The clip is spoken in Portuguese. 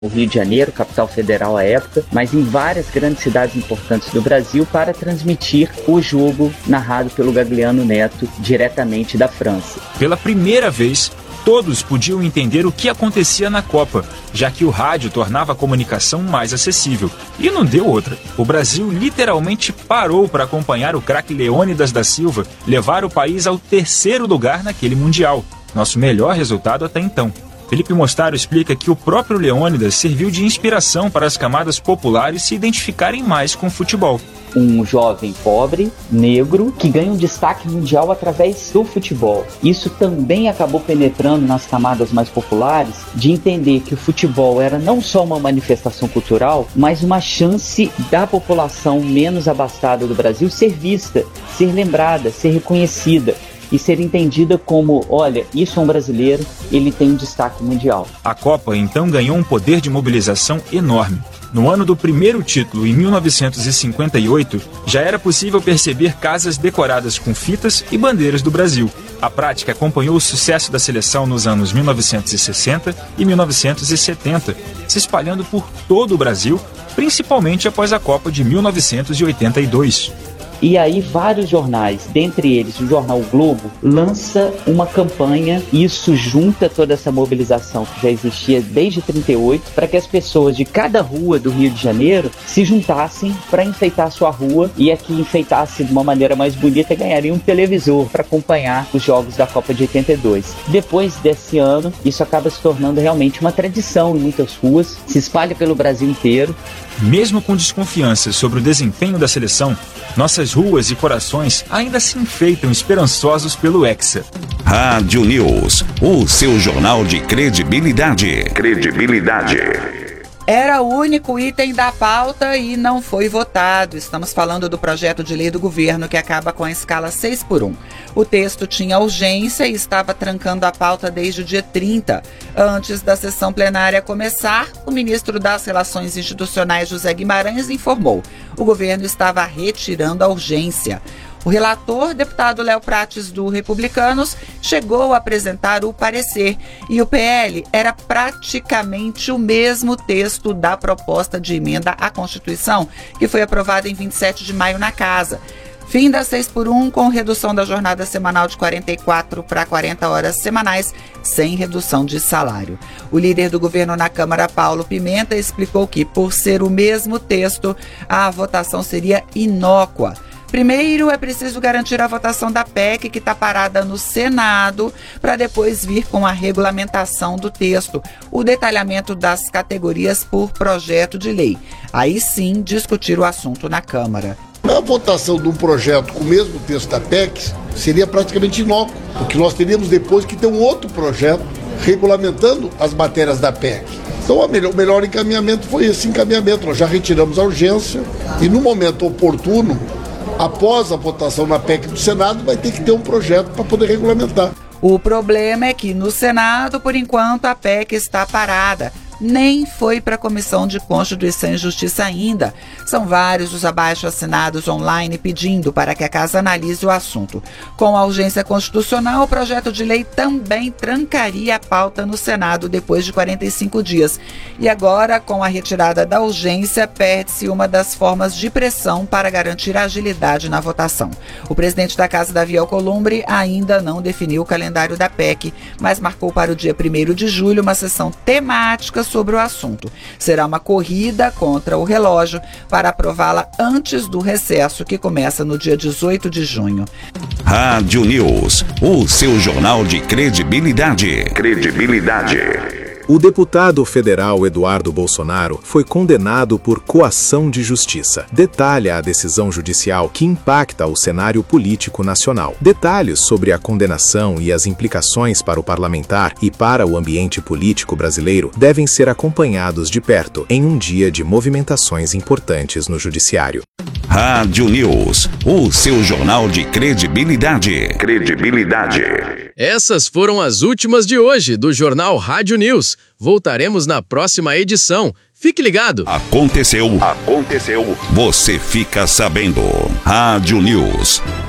o Rio de Janeiro, capital federal à época, mas em várias grandes cidades importantes do Brasil para transmitir o jogo narrado pelo Gagliano Neto diretamente da França. Pela primeira vez, todos podiam entender o que acontecia na Copa, já que o rádio tornava a comunicação mais acessível. E não deu outra. O Brasil literalmente parou para acompanhar o craque Leônidas da Silva levar o país ao 3º lugar naquele Mundial. Nosso melhor resultado até então. Felipe Mostaro explica que o próprio Leônidas serviu de inspiração para as camadas populares se identificarem mais com o futebol. Um jovem pobre, negro, que ganha um destaque mundial através do futebol. Isso também acabou penetrando nas camadas mais populares de entender que o futebol era não só uma manifestação cultural, mas uma chance da população menos abastada do Brasil ser vista, ser lembrada, ser reconhecida e ser entendida como, olha, isso é um brasileiro, ele tem um destaque mundial. A Copa então ganhou um poder de mobilização enorme. No ano do primeiro título, em 1958, já era possível perceber casas decoradas com fitas e bandeiras do Brasil. A prática acompanhou o sucesso da seleção nos anos 1960 e 1970, se espalhando por todo o Brasil, principalmente após a Copa de 1982. E aí vários jornais, dentre eles o jornal o Globo, lança uma campanha, e isso junta toda essa mobilização que já existia desde 38, para que as pessoas de cada rua do Rio de Janeiro se juntassem para enfeitar a sua rua, e a que enfeitasse de uma maneira mais bonita ganharia um televisor para acompanhar os jogos da Copa de 82. Depois desse ano, isso acaba se tornando realmente uma tradição em muitas ruas, se espalha pelo Brasil inteiro. Mesmo com desconfiança sobre o desempenho da seleção, nossas ruas e corações ainda se enfeitam esperançosos pelo Hexa. Rádio News, o seu jornal de credibilidade. Era o único item da pauta e não foi votado. Estamos falando do projeto de lei do governo que acaba com a escala 6x1. O texto tinha urgência e estava trancando a pauta desde o dia 30. Antes da sessão plenária começar, o ministro das Relações Institucionais, José Guimarães, informou: o governo estava retirando a urgência. O relator, deputado Léo Prates, do Republicanos, chegou a apresentar o parecer e o PL era praticamente o mesmo texto da proposta de emenda à Constituição, que foi aprovada em 27 de maio na Casa. Fim da 6x1 com redução da jornada semanal de 44 para 40 horas semanais, sem redução de salário. O líder do governo na Câmara, Paulo Pimenta, explicou que, por ser o mesmo texto, a votação seria inócua. Primeiro, é preciso garantir a votação da PEC, que está parada no Senado, para depois vir com a regulamentação do texto, o detalhamento das categorias por projeto de lei. Aí sim, discutir o assunto na Câmara. A votação de um projeto com o mesmo texto da PEC seria praticamente inócuo, porque nós teríamos depois que ter um outro projeto regulamentando as matérias da PEC. Então o melhor encaminhamento foi esse encaminhamento. Nós já retiramos a urgência e no momento oportuno, após a votação na PEC do Senado, vai ter que ter um projeto para poder regulamentar. O problema é que no Senado, por enquanto, a PEC está parada. Nem foi para a Comissão de Constituição e Justiça ainda. São vários os abaixo-assinados online pedindo para que a Casa analise o assunto. Com a urgência constitucional, o projeto de lei também trancaria a pauta no Senado depois de 45 dias. E agora, com a retirada da urgência, perde-se uma das formas de pressão para garantir a agilidade na votação. O presidente da Casa, Davi Alcolumbre, ainda não definiu o calendário da PEC, mas marcou para o dia 1º de julho uma sessão temática sobre o assunto. Será uma corrida contra o relógio para aprová-la antes do recesso, que começa no dia 18 de junho. Rádio News, o seu jornal de credibilidade. O deputado federal Eduardo Bolsonaro foi condenado por coação de justiça. Detalha a decisão judicial que impacta o cenário político nacional. Detalhes sobre a condenação e as implicações para o parlamentar e para o ambiente político brasileiro devem ser acompanhados de perto em um dia de movimentações importantes no judiciário. Rádio News, o seu jornal de credibilidade. Essas foram as últimas de hoje do Jornal Rádio News. Voltaremos na próxima edição. Fique ligado. Aconteceu. Você fica sabendo. Rádio News.